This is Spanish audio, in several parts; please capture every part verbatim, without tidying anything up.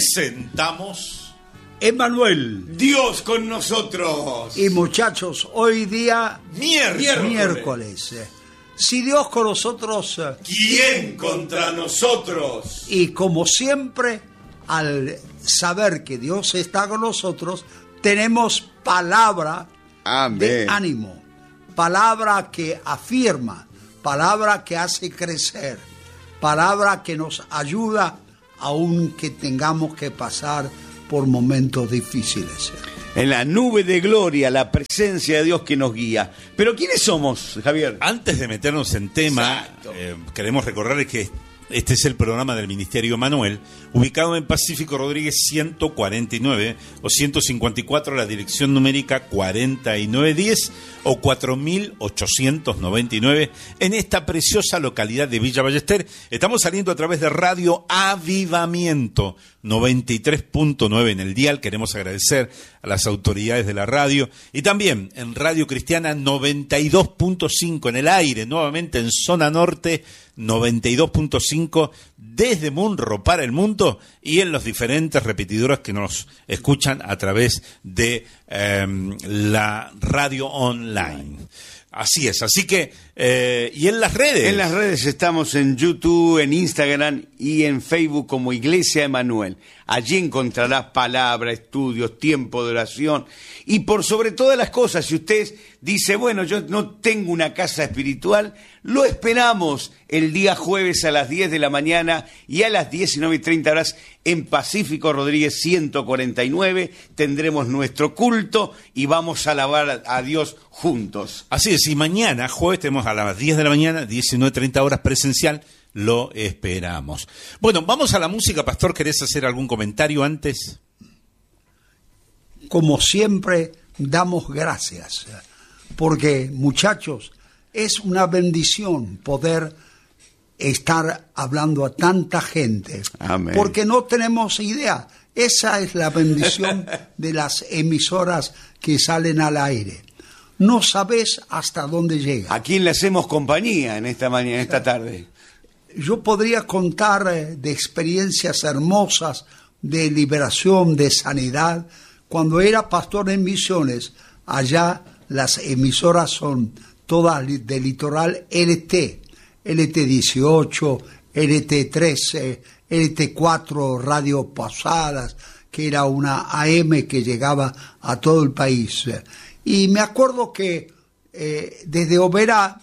presentamos Emmanuel, Dios con nosotros. Y muchachos, hoy día miércoles. miércoles. Si Dios con nosotros, ¿quién contra nosotros? Y como siempre, al saber que Dios está con nosotros, tenemos palabra Amén. de ánimo, palabra que afirma, palabra que hace crecer, palabra que nos ayuda aunque tengamos que pasar por momentos difíciles. En la nube de gloria, la presencia de Dios que nos guía. Pero ¿quiénes somos, Javier? Antes de meternos en tema, eh, queremos recordarles que este es el programa del Ministerio Emanuel, ubicado en Pacífico Rodríguez ciento cuarenta y nueve o ciento cincuenta y cuatro, la dirección numérica cuarenta y nueve diez o cuatro mil ochocientos noventa y nueve, en esta preciosa localidad de Villa Ballester. Estamos saliendo a través de Radio Avivamiento noventa y tres punto nueve en el dial. Queremos agradecer a las autoridades de la radio, y también en Radio Cristiana noventa y dos punto cinco en el aire, nuevamente en zona norte, noventa y dos punto cinco desde Munro para el mundo, y en los diferentes repetidores que nos escuchan a través de eh, la radio online. Así es, así que, eh, y en las redes. En las redes estamos en YouTube, en Instagram y en Facebook como Iglesia Emanuel. Allí encontrarás palabra, estudios, tiempo de oración. Y por sobre todas las cosas, si usted dice, bueno, yo no tengo una casa espiritual, lo esperamos el día jueves a las diez de la mañana y a las diecinueve y treinta horas en Pacífico Rodríguez ciento cuarenta y nueve. Tendremos nuestro culto y vamos a alabar a Dios juntos. Así es, y mañana, jueves, tenemos a las diez de la mañana, diecinueve y treinta horas presencial. Lo esperamos. Bueno, vamos a la música. Pastor, ¿querés hacer algún comentario antes? Como siempre, damos gracias, porque, muchachos, es una bendición poder estar hablando a tanta gente. Amén. Porque no tenemos idea. Esa es la bendición de las emisoras que salen al aire. No sabes hasta dónde llega. ¿A quién le hacemos compañía en esta mañana, en esta tarde? Yo podría contar eh, de experiencias hermosas de liberación, de sanidad. Cuando era pastor en Misiones, allá las emisoras son todas de litoral L T, L T dieciocho, L T trece, L T cuatro, Radio Posadas, que era una A M que llegaba a todo el país. Y me acuerdo que eh, desde Oberá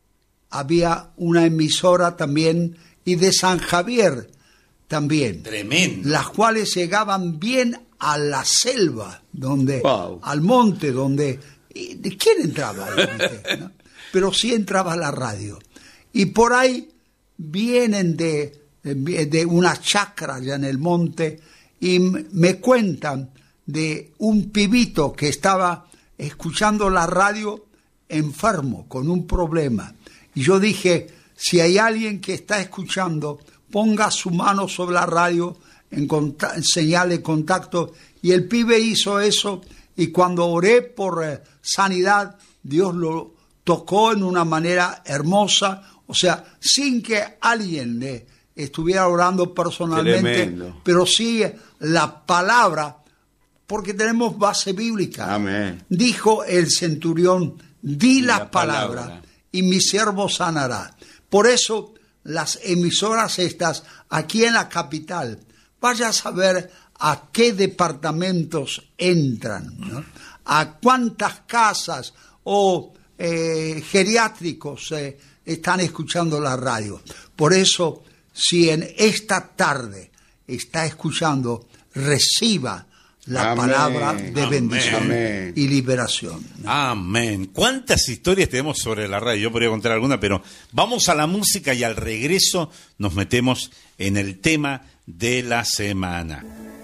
había una emisora también, y de San Javier también. Tremendo. Las cuales llegaban bien a la selva, donde, wow. al monte, donde... ¿De quién entraba ahí? ¿No? Pero sí entraba la radio. Y por ahí vienen de, de una chacra allá en el monte y me cuentan de un pibito que estaba escuchando la radio enfermo, con un problema. Y yo dije, si hay alguien que está escuchando, ponga su mano sobre la radio en, en señal de contacto. Y el pibe hizo eso, y cuando oré por eh, sanidad, Dios lo tocó en una manera hermosa, o sea, sin que alguien le estuviera orando personalmente. Tremendo. Pero sí la palabra, porque tenemos base bíblica. Amén. Dijo el centurión, di la, la palabra, palabra y mi siervo sanará. Por eso las emisoras estas aquí en la capital, vaya a saber a qué departamentos entran, ¿no? A cuántas casas o eh, geriátricos eh, están escuchando la radio. Por eso, si en esta tarde está escuchando, reciba la Amén. Palabra de bendición Amén. Y liberación. Amén. ¿Cuántas historias tenemos sobre la radio? Yo podría contar alguna, pero vamos a la música y al regreso nos metemos en el tema de la semana.